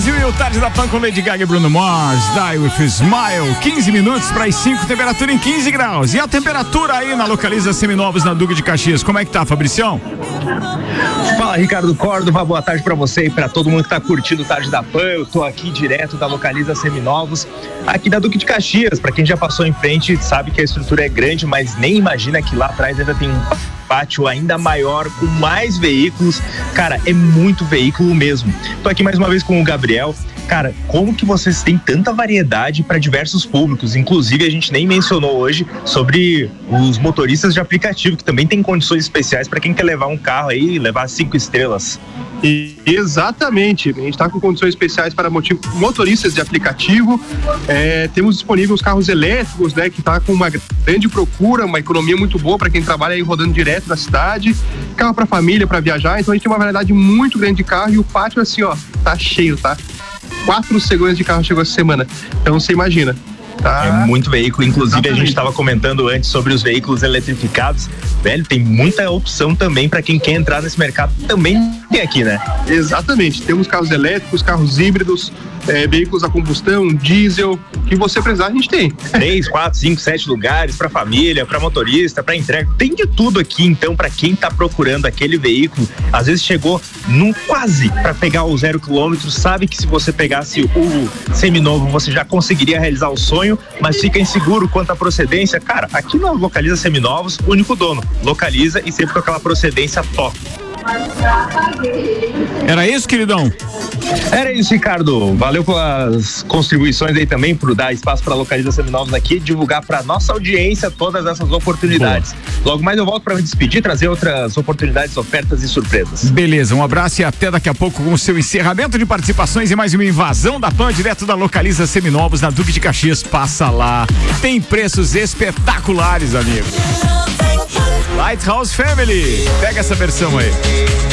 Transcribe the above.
Brasil e o Tarde da Pan com Lady Gaga e Bruno Mars. Die with a Smile. 15 minutos para as 5, temperatura em 15 graus. E a temperatura aí na Localiza Seminovos, na Duque de Caxias, como é que tá, Fabricião? Fala, Ricardo Córdova, boa tarde pra você e pra todo mundo que tá curtindo o Tarde da Pan. Eu tô aqui direto da Localiza Seminovos, aqui da Duque de Caxias. Pra quem já passou em frente, sabe que a estrutura é grande, mas nem imagina que lá atrás ainda tem um pátio ainda maior, com mais veículos. Cara, é muito veículo mesmo. Tô aqui mais uma vez com o Gabriel. Cara, como que vocês têm tanta variedade para diversos públicos? Inclusive, a gente nem mencionou hoje sobre os motoristas de aplicativo, que também tem condições especiais para quem quer levar um carro aí e levar 5 estrelas. Exatamente, a gente está com condições especiais para motoristas de aplicativo. Temos disponíveis os carros elétricos, né, que está com uma grande procura, uma economia muito boa para quem trabalha aí rodando direto na cidade, carro para família, para viajar. Então a gente tem uma variedade muito grande de carro e o pátio assim, ó, tá cheio, tá? 4 cegonhas de carro chegou essa semana, então você imagina. Tá. É muito veículo, inclusive exatamente. A gente estava comentando antes sobre os veículos eletrificados, velho, tem muita opção também para quem quer entrar nesse mercado, também tem aqui, né? Exatamente, temos carros elétricos, carros híbridos, veículos a combustão, diesel, que você precisar a gente tem. 3, 4, 5, 7 lugares para família, para motorista, para entrega, tem de tudo aqui. Então, para quem tá procurando aquele veículo, às vezes chegou num quase para pegar o 0 km, sabe que se você pegasse o seminovo, você já conseguiria realizar o sonho, mas fica inseguro quanto à procedência. Cara, aqui na Localiza Seminovos, único dono, localiza e sempre com aquela procedência top. Era isso, queridão? Era isso, Ricardo. Valeu pelas contribuições aí também, por dar espaço para Localiza Seminovos aqui, divulgar para nossa audiência todas essas oportunidades. Boa. Logo mais eu volto para me despedir, trazer outras oportunidades, ofertas e surpresas. Beleza, um abraço e até daqui a pouco com o seu encerramento de participações e mais uma invasão da Pan direto da Localiza Seminovos na Duque de Caxias. Passa lá, tem preços espetaculares, amigo. Lighthouse Family, pega essa versão aí.